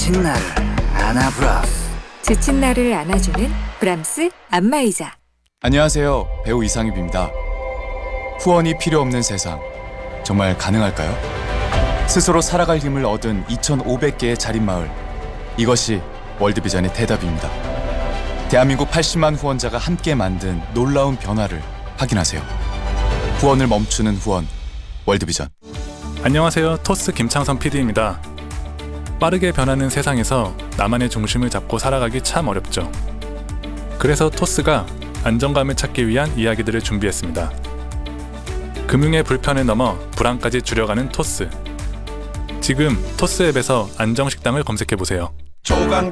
지친 나를 안아브라스. 지친 나를 안아주는 브람스 안마의자. 안녕하세요. 배우 이상엽입니다. 후원이 필요 없는 세상, 정말 가능할까요? 스스로 살아갈 힘을 얻은 2,500개의 자립마을, 이것이 월드비전의 대답입니다. 대한민국 80만 후원자가 함께 만든 놀라운 변화를 확인하세요. 후원을 멈추는 후원, 월드비전. 안녕하세요. 토스 김창선 PD입니다. 빠르게 변하는 세상에서 나만의 중심을 잡고 살아가기 참 어렵죠. 그래서 토스가 안정감을 찾기 위한 이야기들을 준비했습니다. 금융의 불편을 넘어 불안까지 줄여가는 토스. 지금 토스 앱에서 안정식당을 검색해보세요. 조강